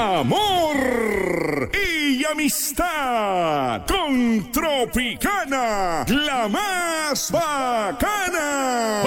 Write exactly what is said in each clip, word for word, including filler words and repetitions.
Amor y amistad con Tropicana, la más bacana,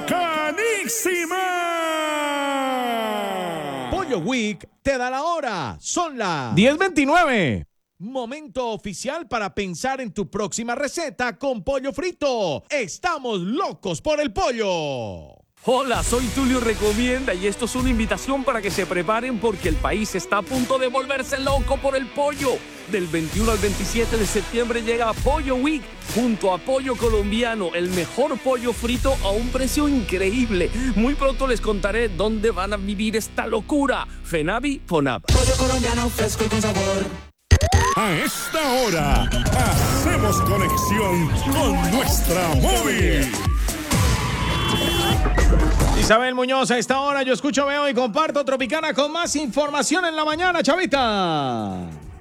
bacanísima. Pollo Week te da la hora, son las diez veintinueve. Momento oficial para pensar en tu próxima receta con pollo frito. Estamos locos por el pollo. Hola, soy Tulio Recomienda y esto es una invitación para que se preparen porque el país está a punto de volverse loco por el pollo. Del veintiuno al veintisiete de septiembre llega Pollo Week junto a Pollo Colombiano, el mejor pollo frito a un precio increíble. Muy pronto les contaré dónde van a vivir esta locura. Fenavi, Fonab. Pollo colombiano fresco y con sabor. A esta hora hacemos conexión con nuestra móvil. Isabel Muñoz, a esta hora yo escucho, veo y comparto Tropicana con más información en la mañana, Chavita.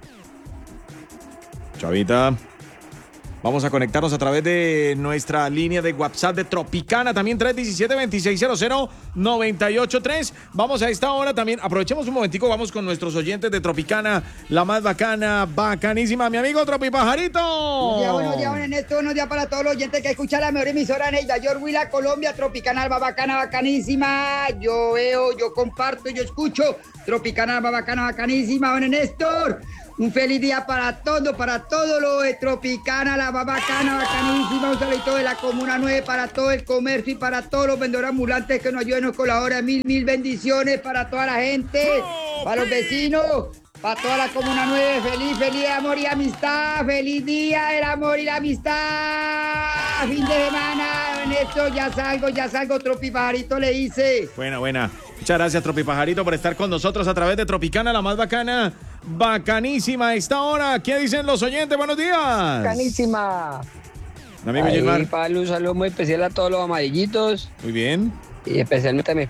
Chavita. Vamos a conectarnos a través de nuestra línea de WhatsApp de Tropicana, también tres uno siete, dos seis cero cero, nueve ocho tres. Vamos a esta hora también, aprovechemos un momentico, vamos con nuestros oyentes de Tropicana, la más bacana, bacanísima, mi amigo Tropipajarito. Buenos días, buenos días, buenos días, buenos días para todos los oyentes que escuchan la mejor emisora en Nueva York, Huila, Colombia, Tropicana, alba bacana, bacanísima. Yo veo, yo comparto, yo escucho. Tropicana, alba bacana, bacanísima, don Néstor. Un feliz día para todo, para todo lo de Tropicana, la bacana, bacanísima. Un saludito de la Comuna nueve para todo el comercio y para todos los vendedores ambulantes que nos ayuden, nos colaboran. Mil, mil bendiciones para toda la gente, para los vecinos, para toda la Comuna nueve. Feliz, feliz amor y amistad. Feliz día del amor y la amistad. Fin de semana, en esto ya salgo, ya salgo. Tropipajarito le hice. Buena, buena. Muchas gracias, Tropipajarito, por estar con nosotros a través de Tropicana, la más bacana, bacanísima a esta hora. ¿Qué dicen los oyentes? Buenos días. Bacanísima. Mi amigo Gilmar. Pablo, un saludo muy especial a todos los amarillitos. Muy bien. Y especialmente a mis